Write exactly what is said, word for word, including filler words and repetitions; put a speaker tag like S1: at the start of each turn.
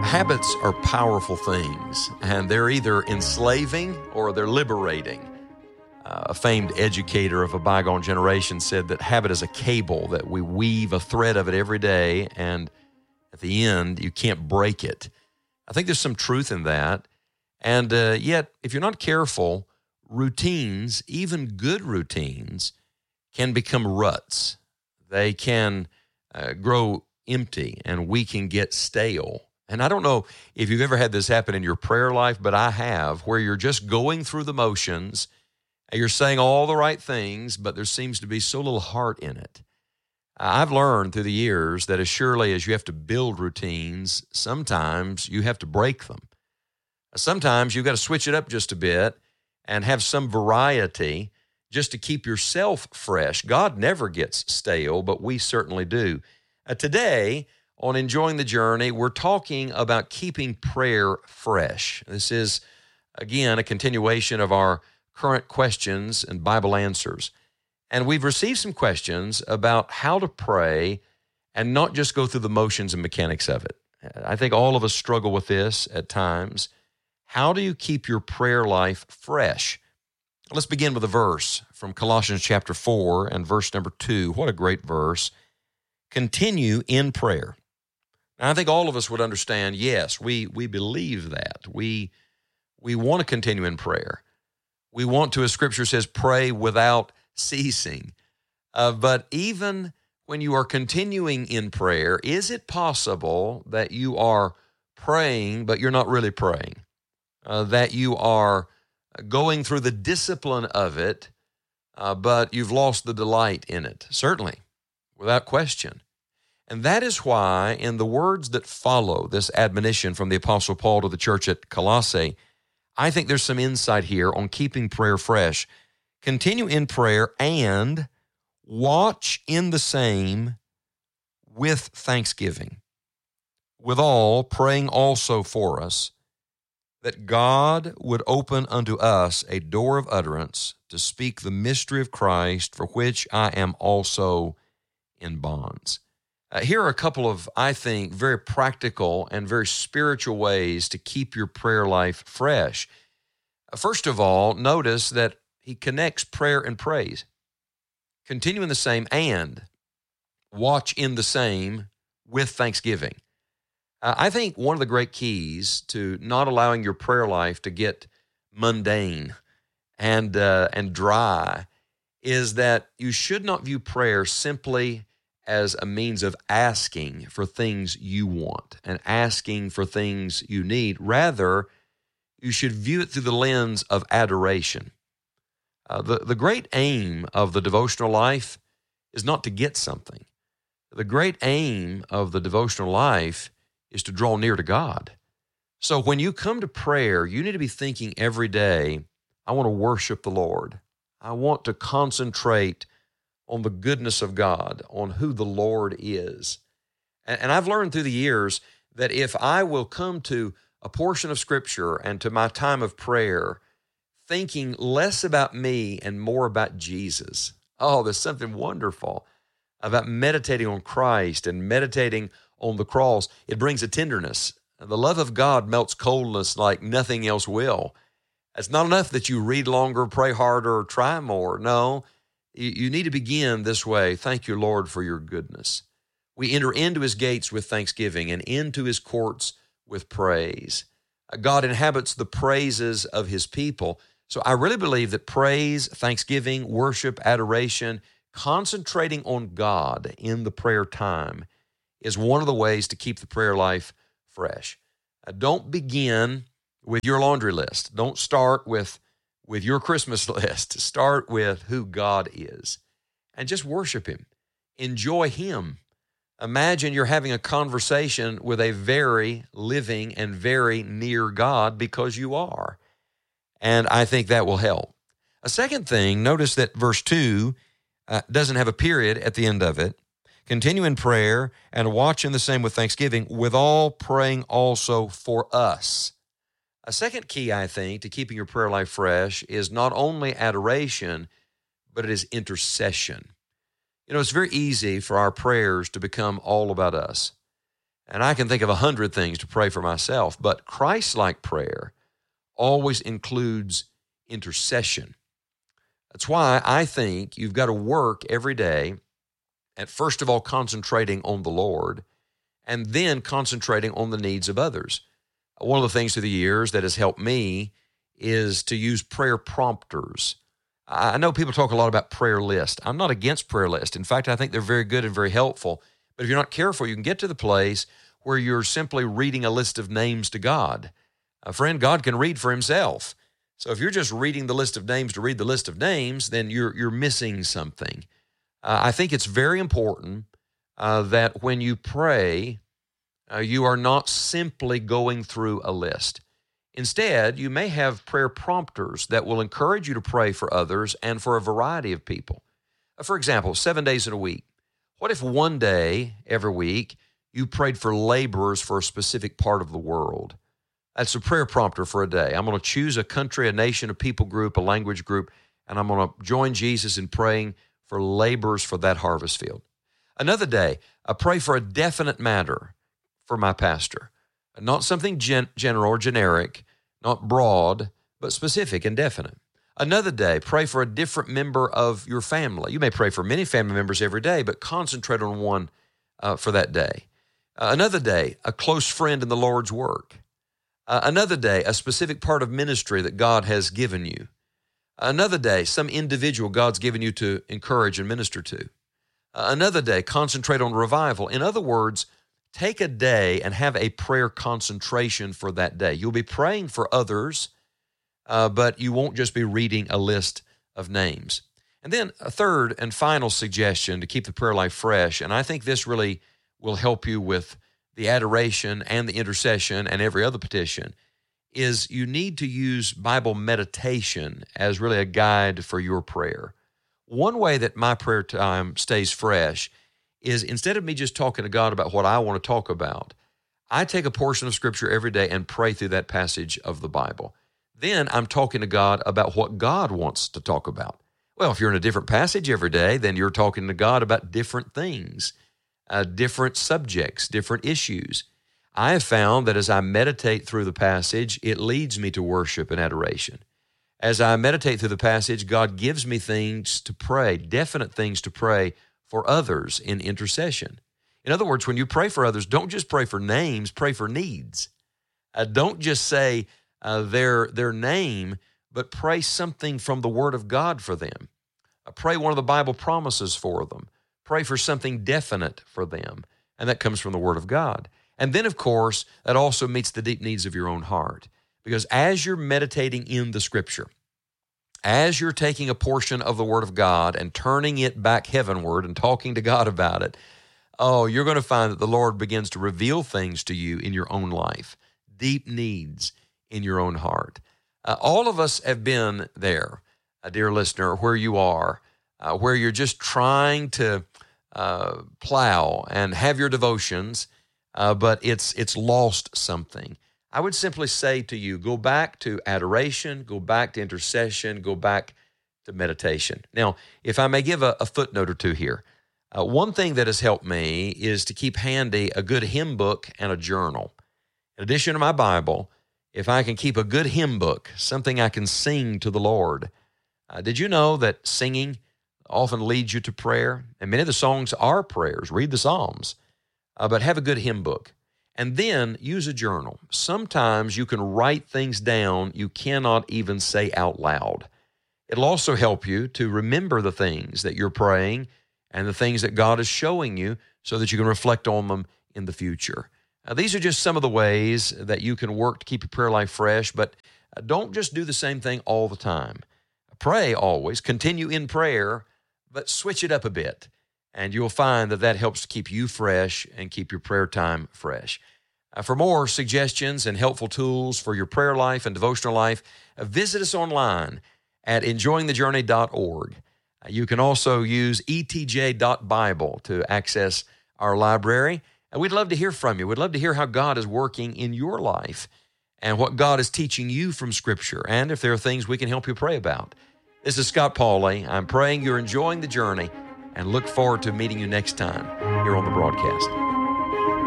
S1: Habits are powerful things, and they're either enslaving or they're liberating. Uh, a famed educator of a bygone generation said that habit is a cable, that we weave a thread of it every day, and at the end, you can't break it. I think there's some truth in that. And uh, yet, if you're not careful, routines, even good routines, can become ruts. They can uh, grow empty, and we can get stale. And I don't know if you've ever had this happen in your prayer life, but I have, where you're just going through the motions, and you're saying all the right things, but there seems to be so little heart in it. I've learned through the years that as surely as you have to build routines, sometimes you have to break them. Sometimes you've got to switch it up just a bit and have some variety just to keep yourself fresh. God never gets stale, but we certainly do. Uh, today, on Enjoying the Journey, we're talking about keeping prayer fresh. This is, again, a continuation of our current questions and Bible answers. And we've received some questions about how to pray and not just go through the motions and mechanics of it. I think all of us struggle with this at times. How do you keep your prayer life fresh? Let's begin with a verse from Colossians chapter four and verse number two. What a great verse. Continue in prayer. Now, I think all of us would understand, yes, we we believe that. We we want to continue in prayer. We want to, as Scripture says, pray without ceasing. Uh, but even when you are continuing in prayer, is it possible that you are praying, but you're not really praying? Uh, that you are going through the discipline of it, uh, but you've lost the delight in it? Certainly, without question. And that is why in the words that follow this admonition from the Apostle Paul to the church at Colossae, I think there's some insight here on keeping prayer fresh. Continue in prayer and watch in the same with thanksgiving. Withal, praying also for us, that God would open unto us a door of utterance to speak the mystery of Christ, for which I am also in bonds. Uh, here are a couple of, I think, very practical and very spiritual ways to keep your prayer life fresh. Uh, first of all, notice that he connects prayer and praise. Continue in the same and watch in the same with thanksgiving. Uh, I think one of the great keys to not allowing your prayer life to get mundane and uh, and dry is that you should not view prayer simply as a means of asking for things you want and asking for things you need. Rather, you should view it through the lens of adoration. Uh, the, the great aim of the devotional life is not to get something. The great aim of the devotional life is to draw near to God. So when you come to prayer, you need to be thinking every day, I want to worship the Lord. I want to concentrate on the goodness of God, on who the Lord is. And, and I've learned through the years that if I will come to a portion of Scripture and to my time of prayer, thinking less about me and more about Jesus, oh, there's something wonderful about meditating on Christ and meditating on the cross. It brings a tenderness. The love of God melts coldness like nothing else will. It's not enough that you read longer, pray harder, or try more. No, you need to begin this way. Thank you, Lord, for your goodness. We enter into his gates with thanksgiving and into his courts with praise. God inhabits the praises of his people. So I really believe that praise, thanksgiving, worship, adoration, concentrating on God in the prayer time is one of the ways to keep the prayer life fresh. Uh, don't begin with your laundry list. Don't start with with your Christmas list. Start with who God is and just worship him. Enjoy him. Imagine you're having a conversation with a very living and very near God, because you are. And I think that will help. A second thing, notice that verse two uh, doesn't have a period at the end of it. Continue in prayer and watch in the same with thanksgiving, withal praying also for us. A second key, I think, to keeping your prayer life fresh is not only adoration, but it is intercession. You know, it's very easy for our prayers to become all about us. And I can think of a hundred things to pray for myself, but Christ-like prayer always includes intercession. That's why I think you've got to work every day at first of all concentrating on the Lord and then concentrating on the needs of others. One of the things through the years that has helped me is to use prayer prompters. I know people talk a lot about prayer lists. I'm not against prayer lists. In fact, I think they're very good and very helpful. But if you're not careful, you can get to the place where you're simply reading a list of names to God. A friend, God can read for himself. So if you're just reading the list of names to read the list of names, then you're you're missing something. Uh, I think it's very important uh, that when you pray, uh, you are not simply going through a list. Instead, you may have prayer prompters that will encourage you to pray for others and for a variety of people. Uh, for example, seven days in a week. What if one day every week you prayed for laborers for a specific part of the world? That's a prayer prompter for a day. I'm going to choose a country, a nation, a people group, a language group, and I'm going to join Jesus in praying for laborers for that harvest field. Another day, I pray for a definite matter for my pastor. Not something gen- general or generic, not broad, but specific and definite. Another day, pray for a different member of your family. You may pray for many family members every day, but concentrate on one uh, for that day. Uh, another day, a close friend in the Lord's work. Uh, another day, a specific part of ministry that God has given you. Another day, some individual God's given you to encourage and minister to. Uh, another day, concentrate on revival. In other words, take a day and have a prayer concentration for that day. You'll be praying for others, uh, but you won't just be reading a list of names. And then a third and final suggestion to keep the prayer life fresh, and I think this really will help you with the adoration and the intercession and every other petition, is you need to use Bible meditation as really a guide for your prayer. One way that my prayer time stays fresh is instead of me just talking to God about what I want to talk about, I take a portion of Scripture every day and pray through that passage of the Bible. Then I'm talking to God about what God wants to talk about. Well, if you're in a different passage every day, then you're talking to God about different things, uh, different subjects, different issues. I have found that as I meditate through the passage, it leads me to worship and adoration. As I meditate through the passage, God gives me things to pray, definite things to pray for others in intercession. In other words, when you pray for others, don't just pray for names, pray for needs. Uh, don't just say uh, their, their name, but pray something from the Word of God for them. Uh, pray one of the Bible promises for them. Pray for something definite for them, and that comes from the Word of God. And then, of course, that also meets the deep needs of your own heart. Because as you're meditating in the Scripture, as you're taking a portion of the Word of God and turning it back heavenward and talking to God about it, oh, you're going to find that the Lord begins to reveal things to you in your own life, deep needs in your own heart. Uh, all of us have been there, uh, dear listener, where you are, uh, where you're just trying to uh, plow and have your devotions, uh, but it's it's lost something. I would simply say to you, go back to adoration, go back to intercession, go back to meditation. Now, if I may give a, a footnote or two here, uh, one thing that has helped me is to keep handy a good hymn book and a journal. In addition to my Bible, if I can keep a good hymn book, something I can sing to the Lord. Uh, did you know that singing often leads you to prayer? And many of the songs are prayers. Read the Psalms, uh, but have a good hymn book. And then use a journal. Sometimes you can write things down you cannot even say out loud. It'll also help you to remember the things that you're praying and the things that God is showing you so that you can reflect on them in the future. Now, these are just some of the ways that you can work to keep your prayer life fresh, but don't just do the same thing all the time. Pray always, continue in prayer, but switch it up a bit. And you'll find that that helps to keep you fresh and keep your prayer time fresh. Uh, for more suggestions and helpful tools for your prayer life and devotional life, uh, visit us online at enjoying the journey dot org. Uh, you can also use e t j dot bible to access our library. And we'd love to hear from you. We'd love to hear how God is working in your life and what God is teaching you from Scripture, and if there are things we can help you pray about. This is Scott Pauley. I'm praying you're enjoying the journey and look forward to meeting you next time here on the broadcast.